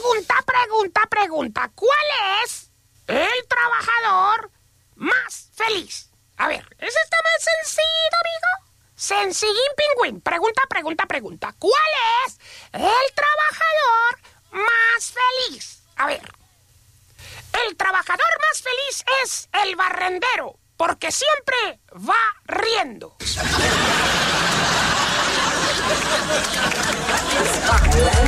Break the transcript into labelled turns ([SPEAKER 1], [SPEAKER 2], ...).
[SPEAKER 1] Pregunta. ¿Cuál es el trabajador más feliz? A ver, ¿eso está más sencillo, amigo? Sencillín pingüín. Pregunta. ¿Cuál es el trabajador más feliz? A ver. El trabajador más feliz es el barrendero, porque siempre va riendo.